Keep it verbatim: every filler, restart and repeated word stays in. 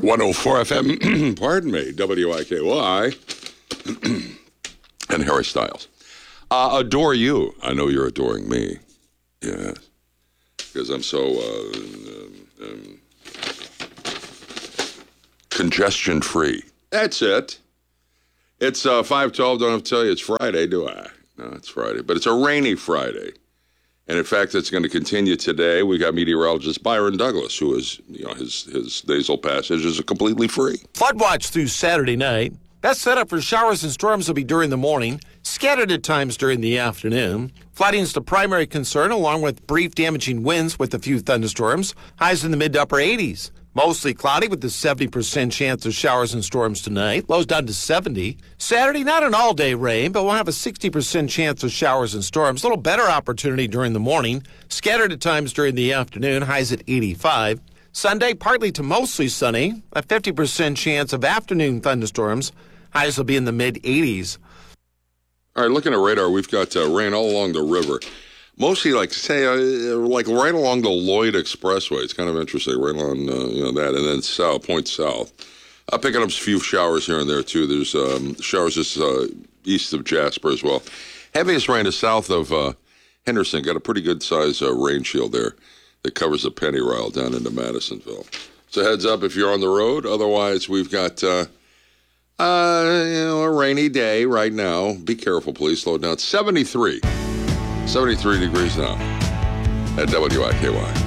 one oh four F M, pardon me, W I K Y, and Harry Styles. Uh, adore you. I know you're adoring me. Yes. Because I'm so uh, um, um, congestion-free. That's it. It's uh, five twelve. Don't have to tell you it's Friday, do I? No, it's Friday. But it's a rainy Friday. And in fact, it's going to continue today. We got meteorologist Byron Douglas, who is, you know, his, his nasal passage is completely free. Flood watch through Saturday night. Best setup for showers and storms will be during the morning, scattered at times during the afternoon. Flooding is the primary concern, along with brief damaging winds with a few thunderstorms. Highs in the mid to upper eighties. Mostly cloudy with a seventy percent chance of showers and storms tonight. Lows down to seventy. Saturday, not an all-day rain, but we'll have a sixty percent chance of showers and storms. A little better opportunity during the morning. Scattered at times during the afternoon. Highs at eighty-five. Sunday, partly to mostly sunny. A fifty percent chance of afternoon thunderstorms. Highs will be in the mid-eighties. All right, looking at radar, we've got uh, rain all along the river. Mostly, like, say, uh, like right along the Lloyd Expressway. It's kind of interesting, right along, uh, you know, that. And then south, point south. Uh, picking up a few showers here and there, too. There's um, showers just uh, east of Jasper as well. Heaviest rain is south of uh, Henderson. Got a pretty good-sized uh, rain shield there that covers the Pennyrile down into Madisonville. So heads up if you're on the road. Otherwise, we've got... Uh, Uh, you know, a rainy day right now. Be careful, please. Slow it down. seventy-three. seventy-three degrees now at W I K Y.